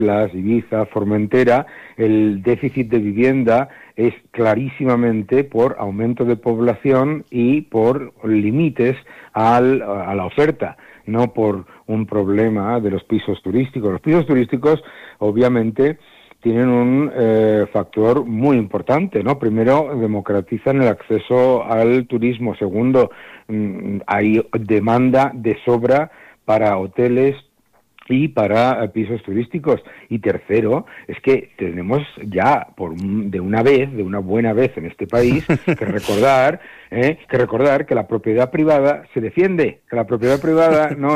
Ibiza, Formentera, el déficit de vivienda es clarísimamente por aumento de población y por límites a la oferta, no por un problema de los pisos turísticos. Los pisos turísticos, obviamente, tienen un factor muy importante, ¿no? Primero, democratizan el acceso al turismo. Segundo, hay demanda de sobra para hoteles y para pisos turísticos. Y tercero, es que tenemos ya de una buena vez en este país que recordar que la propiedad privada se defiende, que la propiedad privada no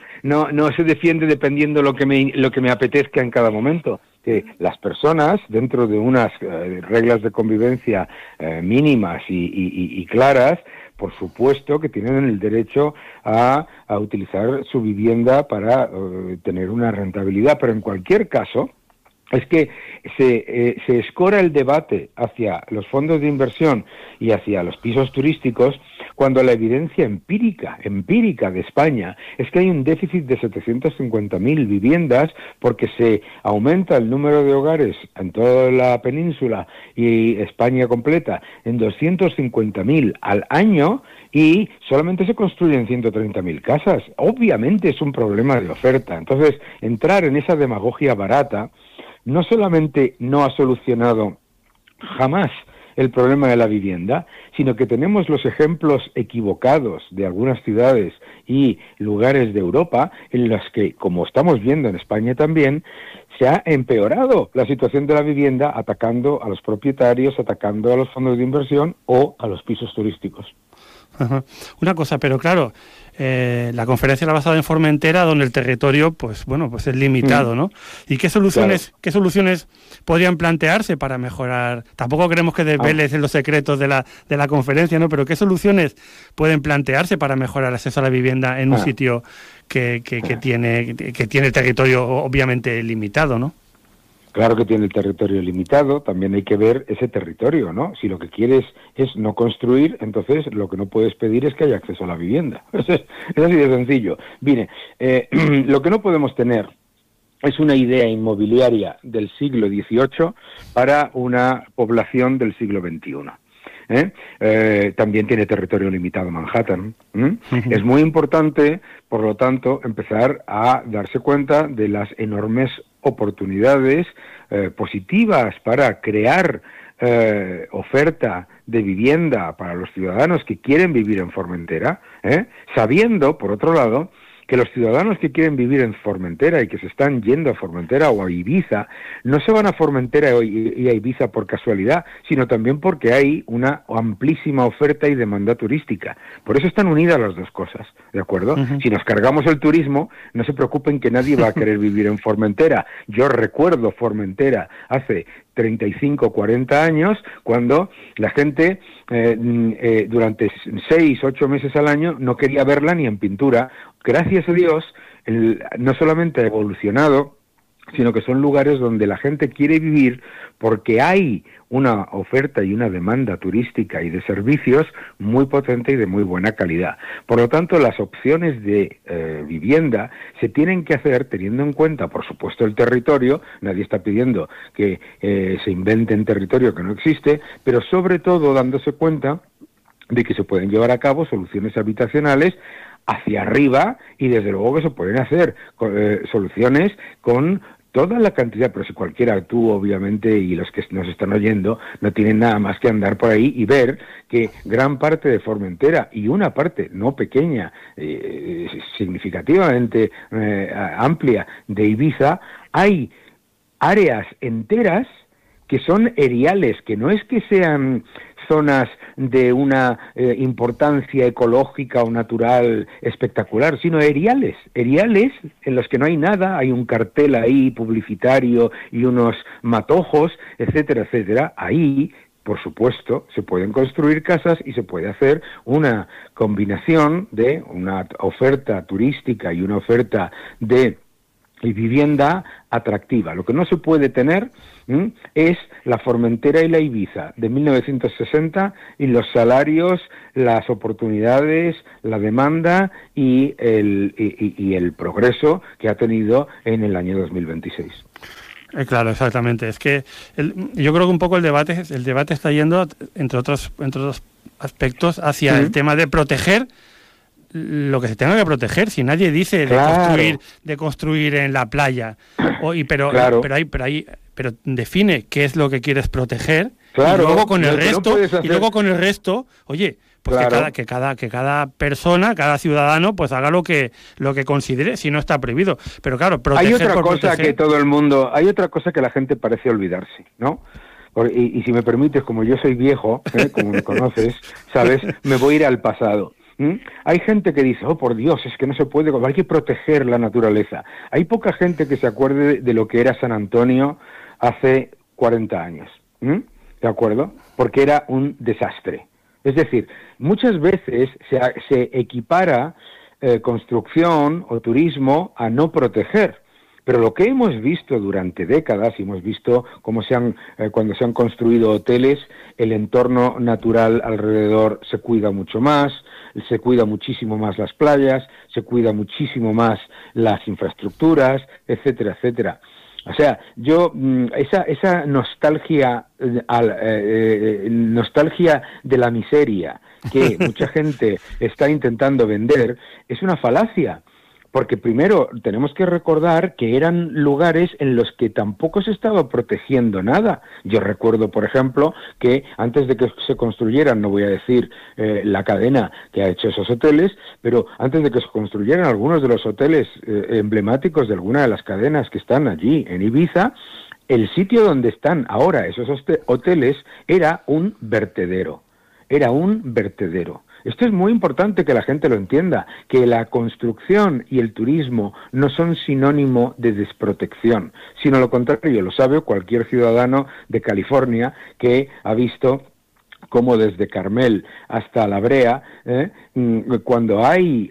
se defiende dependiendo lo que me apetezca en cada momento. Que las personas, dentro de unas reglas de convivencia mínimas y claras, por supuesto que tienen el derecho a utilizar su vivienda para tener una rentabilidad, pero en cualquier caso es que se escora el debate hacia los fondos de inversión y hacia los pisos turísticos cuando la evidencia empírica de España es que hay un déficit de 750.000 viviendas porque se aumenta el número de hogares en toda la península y España completa en 250.000 al año y solamente se construyen 130.000 casas. Obviamente es un problema de oferta. Entonces, entrar en esa demagogia barata no solamente no ha solucionado jamás el problema de la vivienda, sino que tenemos los ejemplos equivocados de algunas ciudades y lugares de Europa en los que, como estamos viendo en España también, se ha empeorado la situación de la vivienda atacando a los propietarios, atacando a los fondos de inversión o a los pisos turísticos. Ajá. Una cosa, pero claro, la conferencia la basada en Formentera, donde el territorio, pues es limitado, ¿no? ¿Y qué soluciones podrían plantearse para mejorar? Tampoco queremos que desveles los secretos de la conferencia, ¿no? Pero ¿qué soluciones pueden plantearse para mejorar el acceso a la vivienda en un sitio que tiene el territorio obviamente limitado, ¿no? Claro que tiene el territorio limitado, también hay que ver ese territorio, ¿no? Si lo que quieres es no construir, entonces lo que no puedes pedir es que haya acceso a la vivienda. Es así de sencillo. Mire, lo que no podemos tener es una idea inmobiliaria del siglo XVIII para una población del siglo XXI. También tiene territorio limitado Manhattan. Es muy importante, por lo tanto, empezar a darse cuenta de las enormes oportunidades positivas para crear oferta de vivienda para los ciudadanos que quieren vivir en Formentera, sabiendo, por otro lado, que los ciudadanos que quieren vivir en Formentera y que se están yendo a Formentera o a Ibiza, no se van a Formentera y a Ibiza por casualidad, sino también porque hay una amplísima oferta y demanda turística. Por eso están unidas las dos cosas, ¿de acuerdo? Uh-huh. Si nos cargamos el turismo, no se preocupen que nadie va a querer vivir en Formentera. Yo recuerdo Formentera hace 35, 40 años, cuando la gente durante 6, 8 meses al año no quería verla ni en pintura. Gracias a Dios, no solamente ha evolucionado, sino que son lugares donde la gente quiere vivir porque hay una oferta y una demanda turística y de servicios muy potente y de muy buena calidad. Por lo tanto, las opciones de vivienda se tienen que hacer teniendo en cuenta, por supuesto, el territorio. Nadie está pidiendo que se invente en territorio que no existe, pero sobre todo dándose cuenta de que se pueden llevar a cabo soluciones habitacionales hacia arriba y desde luego que se pueden hacer soluciones con toda la cantidad, pero si cualquiera, tú obviamente y los que nos están oyendo, no tienen nada más que andar por ahí y ver que gran parte de Formentera y una parte no pequeña, significativamente amplia de Ibiza, hay áreas enteras que son eriales, que no es que sean zonas de una importancia ecológica o natural espectacular, sino eriales en los que no hay nada, hay un cartel ahí publicitario y unos matojos, etcétera, etcétera. Ahí, por supuesto, se pueden construir casas y se puede hacer una combinación de una oferta turística y una oferta de y vivienda atractiva. Lo que no se puede tener es la Formentera y la Ibiza de 1960 y los salarios, las oportunidades, la demanda y el progreso que ha tenido en el año 2026. Claro, exactamente. Es que yo creo que un poco el debate está yendo, entre otros aspectos, hacia el tema de proteger lo que se tenga que proteger. Si nadie dice de construir en la playa, pero define qué es lo que quieres proteger, y luego con el resto, oye, pues que cada persona, cada ciudadano, pues haga lo que considere, si no está prohibido. Pero claro, proteger. Hay otra cosa que la gente parece olvidarse, ¿no? Y si me permites, como yo soy viejo, como me conoces, sabes, me voy a ir al pasado. Hay gente que dice, oh por Dios, es que no se puede, hay que proteger la naturaleza. Hay poca gente que se acuerde de lo que era San Antonio hace 40 años, ¿de acuerdo? Porque era un desastre. Es decir, muchas veces se equipara construcción o turismo a no proteger. Pero lo que hemos visto durante décadas, y hemos visto cómo cuando se han construido hoteles, el entorno natural alrededor se cuida mucho más, se cuida muchísimo más las playas, se cuida muchísimo más las infraestructuras, etcétera, etcétera. O sea, esa nostalgia de la miseria que mucha gente está intentando vender es una falacia. Porque primero tenemos que recordar que eran lugares en los que tampoco se estaba protegiendo nada. Yo recuerdo, por ejemplo, que antes de que se construyeran, no voy a decir la cadena que ha hecho esos hoteles, pero antes de que se construyeran algunos de los hoteles emblemáticos de alguna de las cadenas que están allí en Ibiza, el sitio donde están ahora esos hoteles era un vertedero. Era un vertedero. Esto es muy importante que la gente lo entienda, que la construcción y el turismo no son sinónimo de desprotección, sino lo contrario, lo sabe cualquier ciudadano de California que ha visto cómo desde Carmel hasta La Brea, cuando hay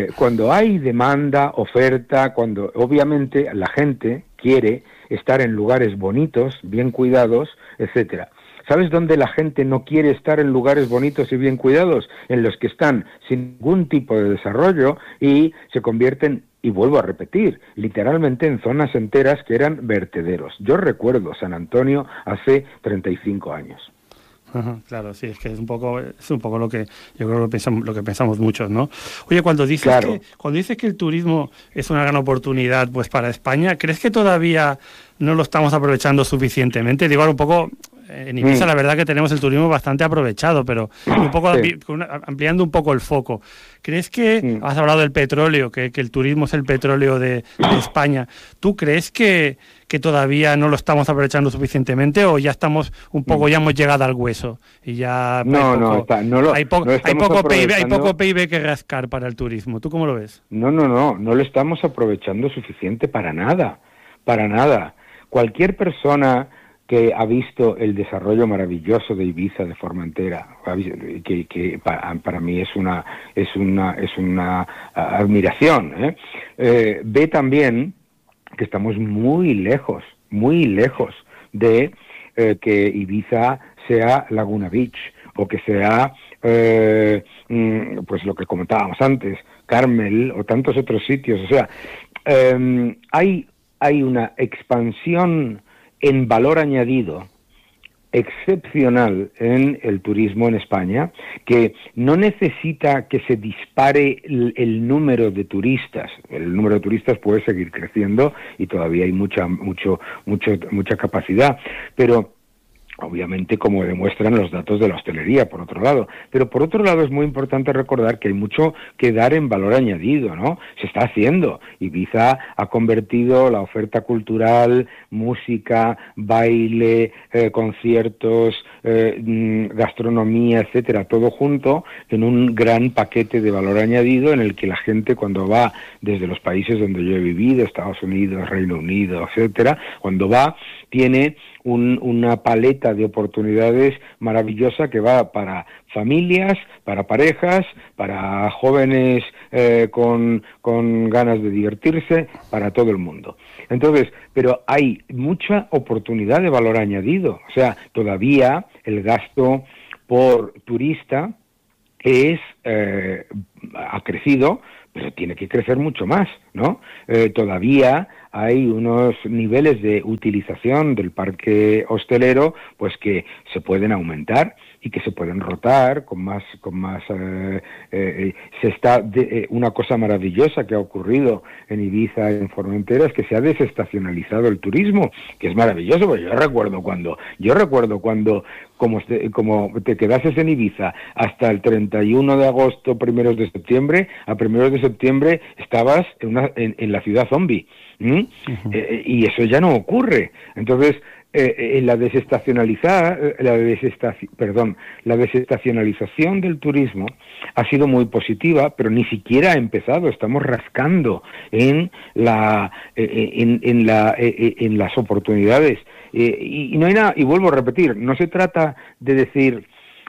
demanda, oferta, cuando obviamente la gente quiere estar en lugares bonitos, bien cuidados, etcétera. ¿Sabes dónde la gente no quiere estar en lugares bonitos y bien cuidados? En los que están sin ningún tipo de desarrollo y se convierten, y vuelvo a repetir, literalmente en zonas enteras que eran vertederos. Yo recuerdo San Antonio hace 35 años. Claro, sí, es que es un poco lo que yo creo que pensamos muchos, ¿no? Oye, cuando dices que el turismo es una gran oportunidad pues para España, ¿crees que todavía no lo estamos aprovechando suficientemente? Digo, un poco en Ibiza la verdad que tenemos el turismo bastante aprovechado, pero un poco ampliando un poco el foco. ¿Crees que, has hablado del petróleo, que el turismo es el petróleo de España, ¿tú crees que todavía no lo estamos aprovechando suficientemente o ya estamos un poco, ya hemos llegado al hueso y ya hay poco PIB que rascar para el turismo? ¿Tú cómo lo ves? No lo estamos aprovechando suficiente para nada. Cualquier persona que ha visto el desarrollo maravilloso de Ibiza, de Formentera, que para mí es una admiración, ve también que estamos muy lejos de que Ibiza sea Laguna Beach o que sea pues lo que comentábamos antes, Carmel o tantos otros sitios. O sea, hay una expansión en valor añadido excepcional en el turismo en España, que no necesita que se dispare el número de turistas. El número de turistas puede seguir creciendo y todavía hay mucha capacidad, pero obviamente como demuestran los datos de la hostelería, por otro lado. Pero por otro lado es muy importante recordar que hay mucho que dar en valor añadido, ¿no? Se está haciendo. Ibiza ha convertido la oferta cultural, música, baile, conciertos, gastronomía, etcétera, todo junto en un gran paquete de valor añadido en el que la gente cuando va desde los países donde yo he vivido, Estados Unidos, Reino Unido, etcétera, cuando va tiene una paleta de oportunidades maravillosa que va para familias, para parejas, para jóvenes con ganas de divertirse, para todo el mundo. Entonces, pero hay mucha oportunidad de valor añadido. O sea, todavía el gasto por turista ha crecido, pero tiene que crecer mucho más, ¿no? Todavía hay unos niveles de utilización del parque hostelero, pues que se pueden aumentar y que se pueden rotar con más una cosa maravillosa que ha ocurrido en Ibiza, en Formentera, es que se ha desestacionalizado el turismo, que es maravilloso, porque yo recuerdo cuando como te quedases en Ibiza hasta el 31 de agosto, primeros de septiembre, a primeros de septiembre estabas en la ciudad zombie. Uh-huh. Y eso ya no ocurre. Entonces, la desestacionalización del turismo ha sido muy positiva, pero ni siquiera ha empezado. Estamos rascando en las oportunidades. Y no hay nada, y vuelvo a repetir, no se trata de decir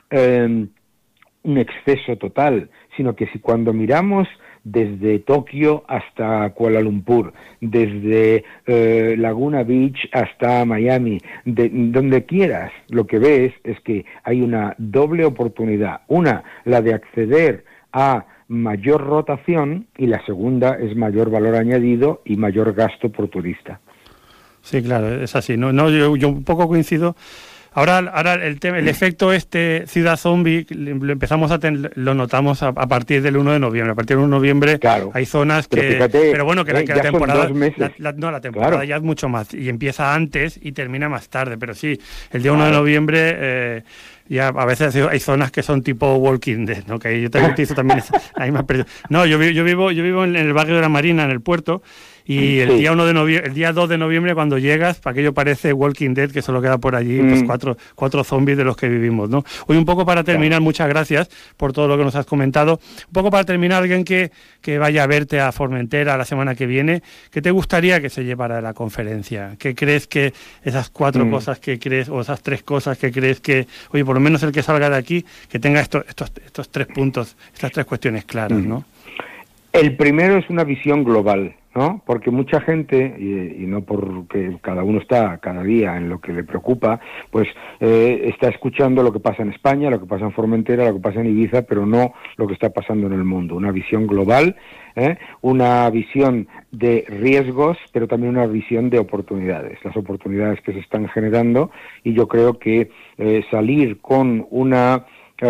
un exceso total, sino que si cuando miramos desde Tokio hasta Kuala Lumpur, desde Laguna Beach hasta Miami, donde quieras, lo que ves es que hay una doble oportunidad. Una, la de acceder a mayor rotación, y la segunda es mayor valor añadido y mayor gasto por turista. Sí, claro, es así. Yo un poco coincido. Ahora el efecto ciudad zombie lo notamos a partir del 1 de noviembre. A partir del 1 de noviembre, claro, hay zonas pero bueno, que la temporada la temporada ya es mucho más y empieza antes y termina más tarde, pero sí, el día 1 de noviembre ya a veces hay zonas que son tipo Walking Dead, ¿no? Que yo también utilizo también ahí más perdido. No, yo vivo en el barrio de la Marina, en el puerto. Y el día 2 de noviembre, cuando llegas, aquello parece Walking Dead, que solo queda por allí pues cuatro zombies de los que vivimos, ¿no? Hoy un poco para terminar, muchas gracias por todo lo que nos has comentado. Un poco para terminar, alguien que vaya a verte a Formentera la semana que viene, ¿qué te gustaría que se llevara de la conferencia? ¿Qué crees que esas 4 cosas que crees, o esas 3 cosas que crees que, oye, por lo menos el que salga de aquí, que tenga estos 3 puntos, estas 3 cuestiones claras, ¿no? El primero es una visión global, ¿no? Porque mucha gente, y no porque cada uno está cada día en lo que le preocupa, pues está escuchando lo que pasa en España, lo que pasa en Formentera, lo que pasa en Ibiza, pero no lo que está pasando en el mundo. Una visión global, una visión de riesgos, pero también una visión de oportunidades, las oportunidades que se están generando, y yo creo que salir con una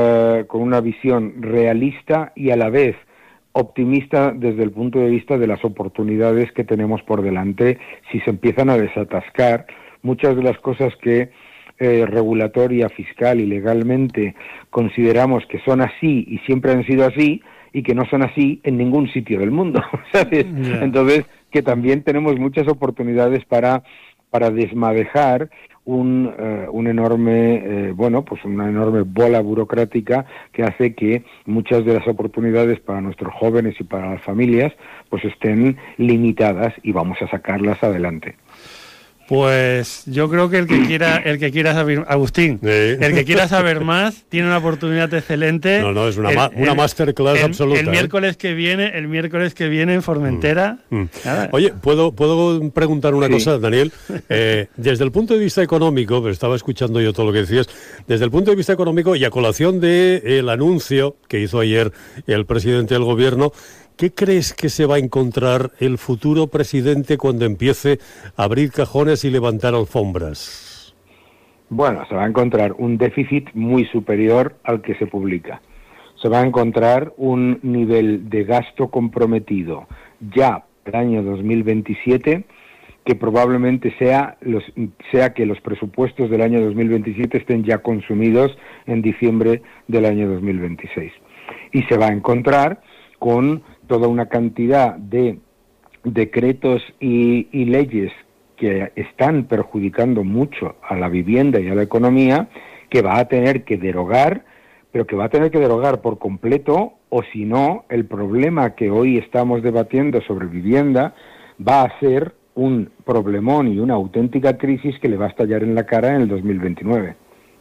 visión realista y a la vez optimista desde el punto de vista de las oportunidades que tenemos por delante si se empiezan a desatascar muchas de las cosas que regulatoria, fiscal y legalmente consideramos que son así y siempre han sido así y que no son así en ningún sitio del mundo, ¿sabes? Yeah. Entonces, que también tenemos muchas oportunidades para desmadejar una enorme bola burocrática que hace que muchas de las oportunidades para nuestros jóvenes y para las familias pues estén limitadas, y vamos a sacarlas adelante. Pues yo creo que el que quiera saber, Agustín, el que quiera saber más tiene una oportunidad excelente. No, es una masterclass absoluta. El miércoles que viene en Formentera. Oye, ¿puedo preguntar una cosa, Daniel? Desde el punto de vista económico, pero estaba escuchando yo todo lo que decías, desde el punto de vista económico y a colación del anuncio que hizo ayer el presidente del gobierno, ¿qué crees que se va a encontrar el futuro presidente cuando empiece a abrir cajones y levantar alfombras? Bueno, se va a encontrar un déficit muy superior al que se publica. Se va a encontrar un nivel de gasto comprometido ya para el año 2027 que probablemente sea que los presupuestos del año 2027 estén ya consumidos en diciembre del año 2026. Y se va a encontrar con toda una cantidad de decretos y leyes que están perjudicando mucho a la vivienda y a la economía, que va a tener que derogar, pero que va a tener que derogar por completo, o si no, el problema que hoy estamos debatiendo sobre vivienda va a ser un problemón y una auténtica crisis que le va a estallar en la cara en el 2029.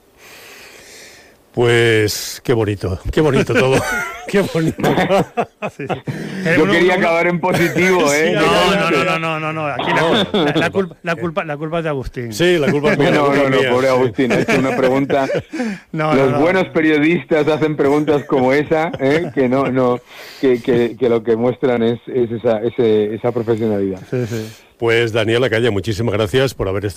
Pues qué bonito todo. Qué bonito. Sí. Yo quería acabar en positivo, ¿eh? No. Aquí la culpa es de Agustín. Sí, la culpa es mía. No, pobre Agustín, ha hecho una pregunta. Los buenos periodistas hacen preguntas como esa, que que lo que muestran es esa profesionalidad. Sí. Pues Daniel Lacalle, muchísimas gracias por haber estado